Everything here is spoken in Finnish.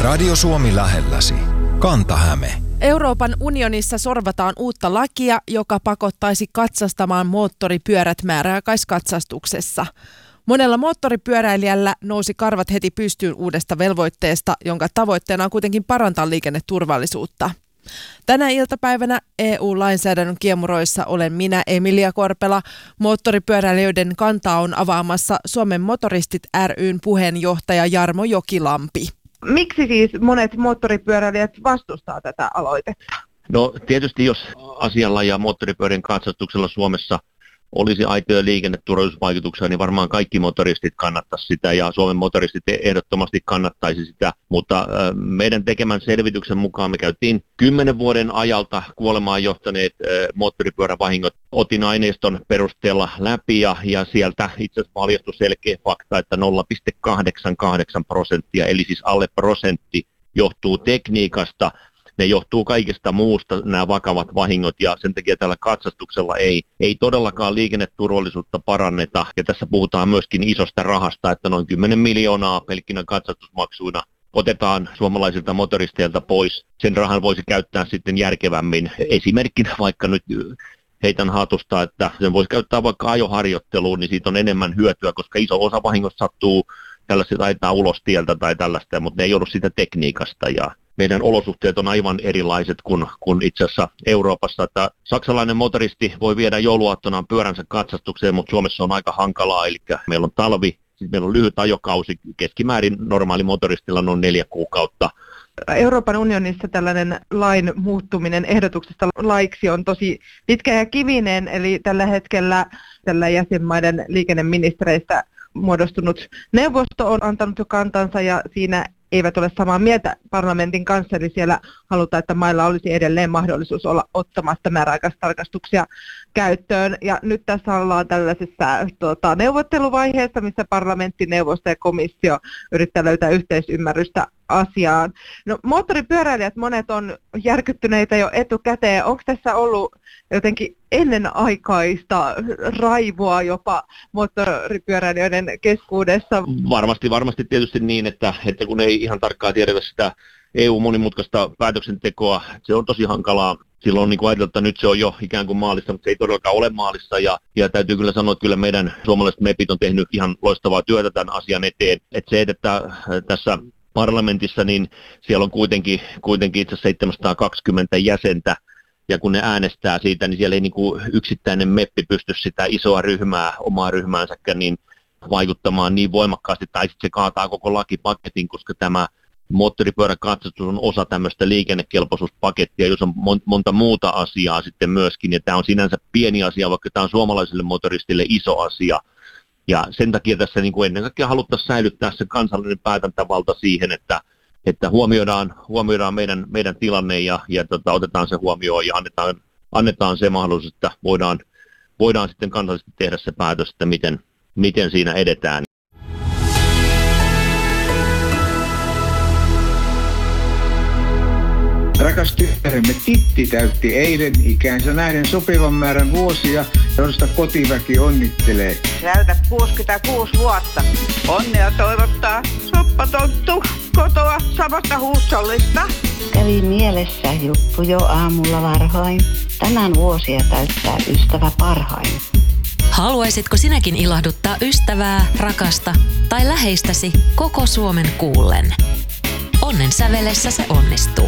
Radio Suomi lähelläsi. Kanta-Häme. Euroopan unionissa sorvataan uutta lakia, joka pakottaisi katsastamaan moottoripyörät määräaikaiskatsastuksessa. Monella moottoripyöräilijällä nousi karvat heti pystyyn uudesta velvoitteesta, jonka tavoitteena on kuitenkin parantaa liikenneturvallisuutta. Tänä iltapäivänä EU-lainsäädännön kiemuroissa olen minä, Emilia Korpela. Moottoripyöräilijöiden kantaa on avaamassa Suomen Motoristit ry:n puheenjohtaja Jarmo Jokilampi. Miksi siis monet moottoripyöräilijät vastustaa tätä aloitetta? No tietysti jos asialla ja moottoripyörien katsastuksella Suomessa olisi aitoja liikenneturvallisuusvaikutuksia, niin varmaan kaikki motoristit kannattaisi sitä ja Suomen motoristit ehdottomasti kannattaisi sitä. Mutta meidän tekemän selvityksen mukaan me käytiin 10 vuoden ajalta kuolemaan johtaneet moottoripyörävahingot otinaineiston perusteella läpi ja sieltä itse asiassa paljastui selkeä fakta, että 0,88%, eli siis alle prosentti, johtuu tekniikasta. Ne johtuu kaikesta muusta, nämä vakavat vahingot, ja sen takia tällä katsastuksella ei todellakaan liikenneturvallisuutta paranneta. Ja tässä puhutaan myöskin isosta rahasta, että noin 10 miljoonaa pelkkinä katsastusmaksuina otetaan suomalaisilta motoristeilta pois. Sen rahan voisi käyttää sitten järkevämmin. Esimerkkinä vaikka nyt heitän hatusta, että sen voisi käyttää vaikka ajoharjoitteluun, niin siitä on enemmän hyötyä, koska iso osa vahingosta sattuu tällaista taitaa ulos tieltä tai tällaista, mutta ne ei joudu siitä tekniikasta ja meidän olosuhteet on aivan erilaiset kuin itse asiassa Euroopassa. Että saksalainen motoristi voi viedä jouluaattona pyöränsä katsastukseen, mutta Suomessa on aika hankalaa. Eli meillä on talvi, siis meillä on lyhyt ajokausi, keskimäärin normaali motoristilla noin 4 kuukautta. Euroopan unionissa tällainen lain muuttuminen ehdotuksesta laiksi on tosi pitkä ja kivinen, eli tällä hetkellä tällä jäsenmaiden liikenneministereistä muodostunut neuvosto on antanut jo kantansa ja siinä eivät ole samaa mieltä parlamentin kanssa, eli siellä halutaan, että mailla olisi edelleen mahdollisuus olla ottamatta määräaikaistarkastuksia käyttöön. Ja nyt tässä ollaan tällaisessa neuvotteluvaiheessa, missä parlamentti, neuvosto ja komissio yrittää löytää yhteisymmärrystä asiaan. No, moottoripyöräilijät monet on järkyttyneitä jo etukäteen. Onko tässä ollut jotenkin ennenaikaista raivoa jopa moottoripyöräilijöiden keskuudessa? Varmasti tietysti niin, että kun ei ihan tarkkaan tiedetä sitä EU-monimutkaista päätöksentekoa, se on tosi hankalaa. Silloin niin ajatellaan, että nyt se on jo ikään kuin maalissa, mutta se ei todellakaan ole maalissa. Ja täytyy kyllä sanoa, että kyllä meidän suomalaiset mepit on tehnyt ihan loistavaa työtä tämän asian eteen. Että se, että tässä parlamentissa, niin siellä on kuitenkin itse 720 jäsentä, ja kun ne äänestää siitä, niin siellä ei niin kuin yksittäinen meppi pysty sitä isoa ryhmää, omaa ryhmäänsäkään, niin vaikuttamaan niin voimakkaasti, tai sitten se kaataa koko lakipaketin, koska tämä moottoripyöräkatsastus on osa tämmöistä liikennekelpoisuuspakettia, jos on monta muuta asiaa sitten myöskin, ja tämä on sinänsä pieni asia, vaikka tämä on suomalaiselle motoristille iso asia. Ja sen takia tässä niin kuin ennen kaikkea haluttaisiin säilyttää se kansallinen päätäntävalta siihen, että huomioidaan meidän tilanne ja otetaan se huomioon ja annetaan se mahdollisuus, että voidaan sitten kansallisesti tehdä se päätös, että miten siinä edetään. Rakas tyttäremme Titti täytti eilen ikänsä nähden sopivan määrän vuosia, josta kotiväki onnittelee. Täytä 66 vuotta. Onnea toivottaa soppatonttu kotoa samasta huussollista. Kävi mielessä juttu jo aamulla varhain. Tänään vuosia täyttää ystävä parhain. Haluaisitko sinäkin ilahduttaa ystävää, rakasta tai läheistäsi koko Suomen kuullen? Onnen sävelessä se onnistuu.